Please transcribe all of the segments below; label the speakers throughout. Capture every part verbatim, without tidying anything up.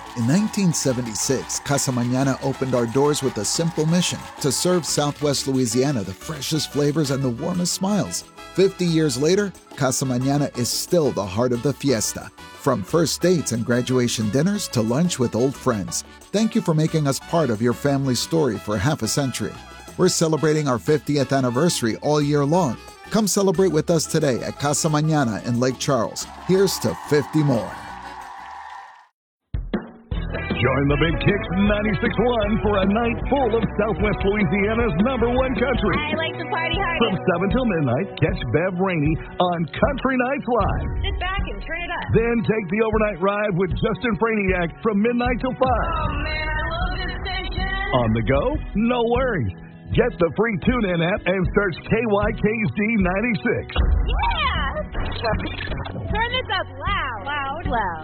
Speaker 1: In nineteen seventy-six, Casa Mañana opened our doors with a simple mission to serve Southwest Louisiana the freshest flavors and the warmest smiles. fifty years later, Casa Mañana is still the heart of the fiesta. From first dates and graduation dinners to lunch with old friends. Thank you for making us part of your family's story for half a century. We're celebrating our fiftieth anniversary all year long. Come celebrate with us today at Casa Mañana in Lake Charles. Here's to fifty more.
Speaker 2: Join the Big Kicks ninety-six point one for a night full of Southwest Louisiana's number one country.
Speaker 3: I like to party hard.
Speaker 2: From seven till midnight, catch Bev Rainey on Country Nights Live.
Speaker 3: Sit back and turn it up.
Speaker 2: Then take the overnight ride with Justin Franiak from midnight till five.
Speaker 3: Oh, man, I love this station.
Speaker 2: On the go? No worries. Get the free TuneIn app and search K Y K Z ninety-six.
Speaker 3: Yeah! Turn this up loud. Loud. Loud.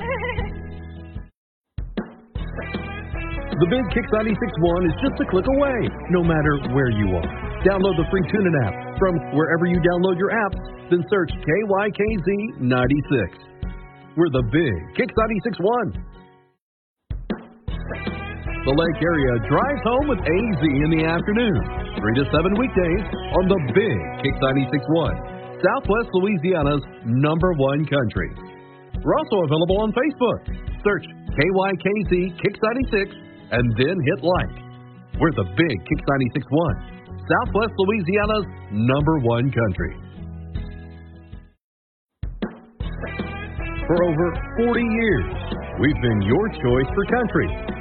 Speaker 4: The Big Kicks ninety-six point one is just a click away, no matter where you are. Download the free TuneIn app from wherever you download your apps, then search K Y K Z ninety-six. We're the Big Kicks ninety-six point one. The Lake area drives home with A Z in the afternoon, three to seven weekdays on the Big Kicks ninety-six point one, Southwest Louisiana's number one country. We're also available on Facebook. Search K Y K Z Kicks ninety-six and then hit like. We're the Big Kicks ninety-six point one, Southwest Louisiana's number one country. For over forty years, we've been your choice for country.